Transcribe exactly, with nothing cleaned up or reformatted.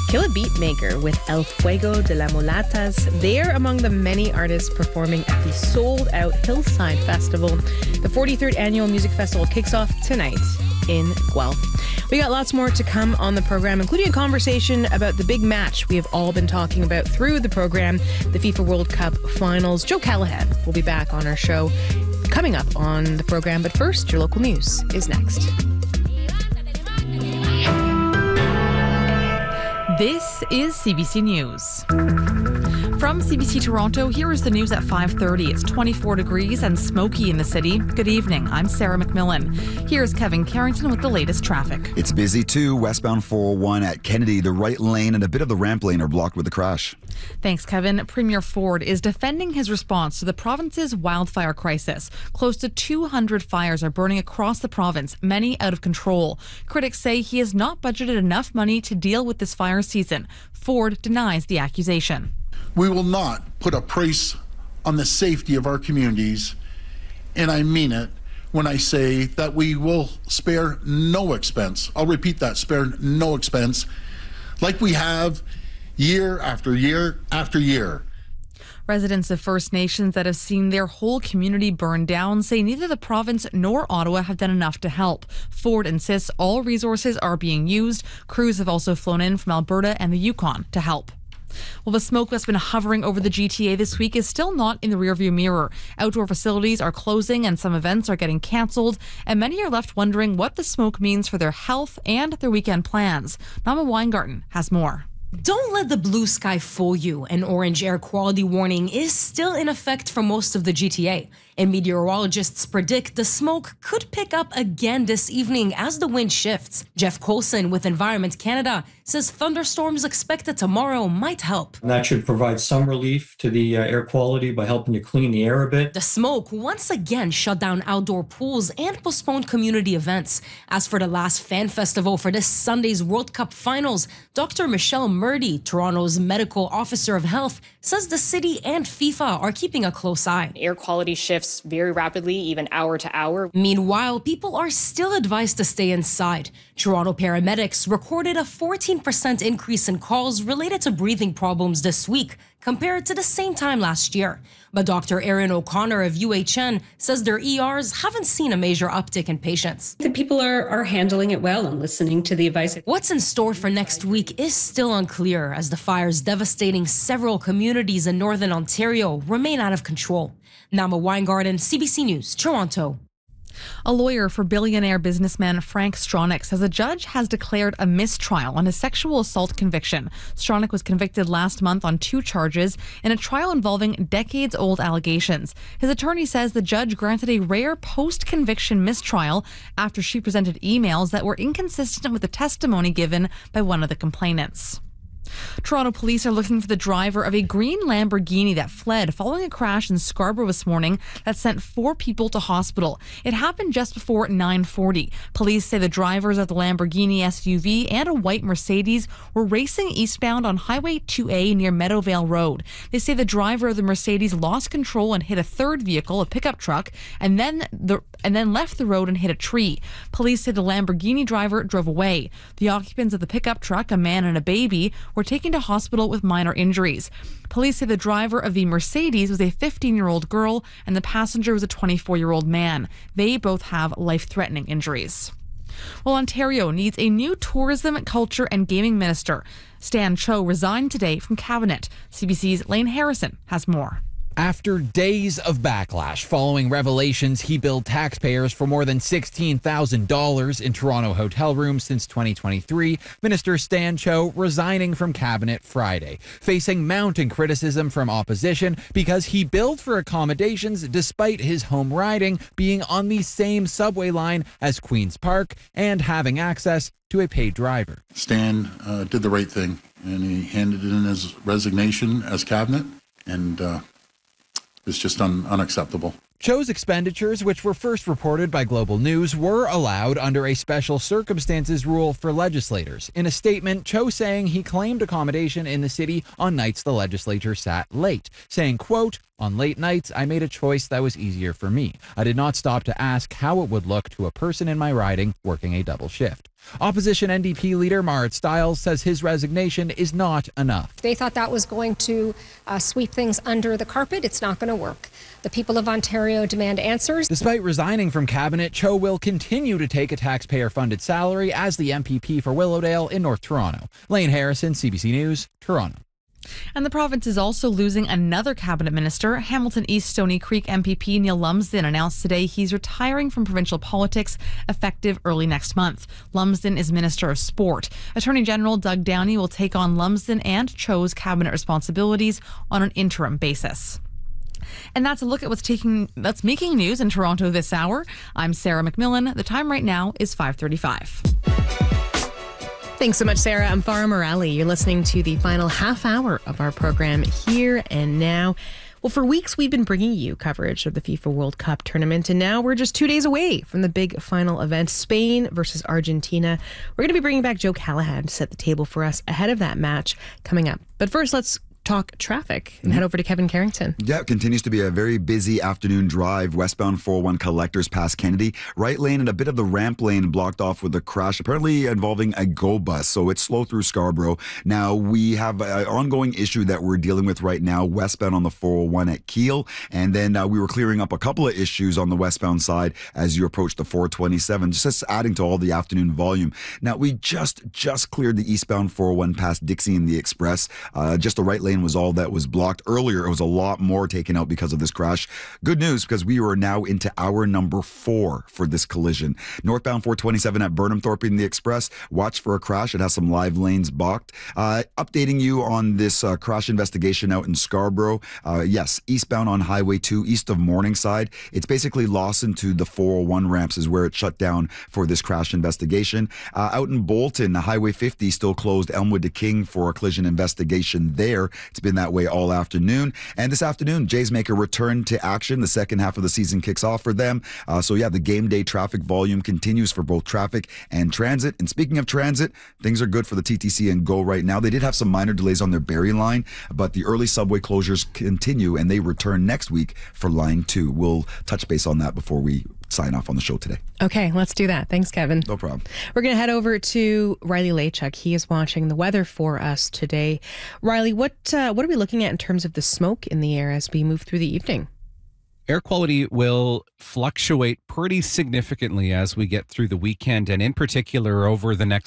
Kill a Beat Maker with El Fuego de la Mulatas. They're among the many artists performing at the sold-out Hillside Festival. The forty-third annual music festival kicks off tonight in Guelph. We got lots more to come on the program, including a conversation about the big match we have all been talking about through the program, the FIFA World Cup Finals. Joe Callahan will be back on our show coming up on the program. But first, your local news is next. This is C B C News. From C B C Toronto, here is the news at five thirty. It's twenty-four degrees and smoky in the city. Good evening. I'm Sarah McMillan. Here's Kevin Carrington with the latest traffic. It's busy too. Westbound four oh one at Kennedy. The right lane and a bit of the ramp lane are blocked with the crash. Thanks, Kevin. Premier Ford is defending his response to the province's wildfire crisis. Close to two hundred fires are burning across the province, many out of control. Critics say he has not budgeted enough money to deal with this fire season. Ford denies the accusation. We will not put a price on the safety of our communities, and I mean it when I say that we will spare no expense. I'll repeat that, spare no expense, like we have year after year after year. Residents of First Nations that have seen their whole community burn down say neither the province nor Ottawa have done enough to help. Ford insists all resources are being used. Crews have also flown in from Alberta and the Yukon to help. Well, the smoke that's been hovering over the G T A this week is still not in the rearview mirror. Outdoor facilities are closing and some events are getting cancelled, and many are left wondering what the smoke means for their health and their weekend plans. Nama Weingarten has more. Don't let the blue sky fool you. An orange air quality warning is still in effect for most of the G T A, and meteorologists predict the smoke could pick up again this evening as the wind shifts. Jeff Coulson with Environment Canada says thunderstorms expected tomorrow might help. And that should provide some relief to the uh, air quality by helping to clean the air a bit. The smoke once again shut down outdoor pools and postponed community events. As for the last fan festival for this Sunday's World Cup Finals, Doctor Michelle Murdy, Toronto's medical officer of health, says the city and FIFA are keeping a close eye. Air quality shifts very rapidly, even hour to hour. Meanwhile, people are still advised to stay inside. Toronto paramedics recorded a fourteen percent increase in calls related to breathing problems this week compared to the same time last year. But Doctor Erin O'Connor of U H N says their E Rs haven't seen a major uptick in patients. The people are, are handling it well and listening to the advice. What's in store for next week is still unclear as the fires devastating several communities in northern Ontario remain out of control. Nama Weingarten, C B C News, Toronto. A lawyer for billionaire businessman Frank Stronach says a judge has declared a mistrial on his sexual assault conviction. Stronach was convicted last month on two charges in a trial involving decades-old allegations. His attorney says the judge granted a rare post-conviction mistrial after she presented emails that were inconsistent with the testimony given by one of the complainants. Toronto police are looking for the driver of a green Lamborghini that fled following a crash in Scarborough this morning that sent four people to hospital. It happened just before nine forty. Police say the drivers of the Lamborghini S U V and a white Mercedes were racing eastbound on Highway two A near Meadowvale Road. They say the driver of the Mercedes lost control and hit a third vehicle, a pickup truck, and then the and then left the road and hit a tree. Police say the Lamborghini driver drove away. The occupants of the pickup truck, a man and a baby, were taken to hospital with minor injuries. Police say the driver of the Mercedes was a fifteen-year-old girl and the passenger was a twenty-four-year-old man. They both have life-threatening injuries. Well, Ontario needs a new tourism, culture and gaming minister. Stan Cho resigned today from cabinet. C B C's Lane Harrison has more. After days of backlash following revelations he billed taxpayers for more than sixteen thousand dollars in Toronto hotel rooms since twenty twenty-three, Minister Stan Cho resigning from cabinet Friday, facing mounting criticism from opposition because he billed for accommodations despite his home riding being on the same subway line as Queen's Park and having access to a paid driver. Stan uh, did the right thing, and he handed in his resignation as cabinet, and uh, it's just un- unacceptable. Cho's expenditures, which were first reported by Global News, were allowed under a special circumstances rule for legislators. In a statement, Cho saying he claimed accommodation in the city on nights the legislature sat late, saying, quote, "On late nights, I made a choice that was easier for me. I did not stop to ask how it would look to a person in my riding working a double shift." Opposition N D P leader Marit Stiles says his resignation is not enough. They thought that was going to uh, sweep things under the carpet. It's not going to work. The people of Ontario demand answers. Despite resigning from cabinet, Cho will continue to take a taxpayer-funded salary as the M P P for Willowdale in North Toronto. Lane Harrison, C B C News, Toronto. And the province is also losing another cabinet minister. Hamilton East Stony Creek M P P Neil Lumsden announced today he's retiring from provincial politics effective early next month. Lumsden is Minister of Sport. Attorney General Doug Downey will take on Lumsden and Cho's cabinet responsibilities on an interim basis. And that's a look at what's taking that's making news in Toronto this hour. I'm Sarah McMillan. The time right now is five thirty-five. Thanks so much, Sarah. I'm Farah Morelli. You're listening to the final half hour of our program Here and Now. Well, for weeks, we've been bringing you coverage of the FIFA World Cup tournament, and now we're just two days away from the big final event, Spain versus Argentina. We're going to be bringing back Joe Callahan to set the table for us ahead of that match coming up. But first, let's talk traffic and head over to Kevin Carrington. Yeah, it continues to be a very busy afternoon drive westbound four oh one Collectors past Kennedy. Right lane and a bit of the ramp lane blocked off with a crash, apparently involving a GO bus, so it's slow through Scarborough. Now, we have an ongoing issue that we're dealing with right now westbound on the four oh one at Keele, and then uh, we were clearing up a couple of issues on the westbound side as you approach the four twenty-seven, just adding to all the afternoon volume. Now, we just just cleared the eastbound four oh one past Dixie and the Express. Uh, just the right lane was all that was blocked. Earlier, it was a lot more taken out because of this crash. Good news, because we are now into hour number four for this collision. Northbound four twenty-seven at Burnhamthorpe in the Express. Watch for a crash. It has some live lanes blocked. Uh, updating you on this uh, crash investigation out in Scarborough. Uh, yes, eastbound on Highway two, east of Morningside. It's basically Lawson to the four oh one ramps is where it shut down for this crash investigation. Uh, out in Bolton, Highway fifty still closed Elmwood to King for a collision investigation there. It's been that way all afternoon. And this afternoon, Jays make a return to action. The second half of the season kicks off for them. Uh, so yeah, the game day traffic volume continues for both traffic and transit. And speaking of transit, things are good for the T T C and GO right now. They did have some minor delays on their Barrie line, but the early subway closures continue and they return next week for line two. We'll touch base on that before we sign off on the show today. Okay, let's do that. Thanks, Kevin. No problem. We're going to head over to Riley Lachuk. He is watching the weather for us today. Riley, what uh, what are we looking at in terms of the smoke in the air as we move through the evening? Air quality will fluctuate pretty significantly as we get through the weekend, and in particular over the next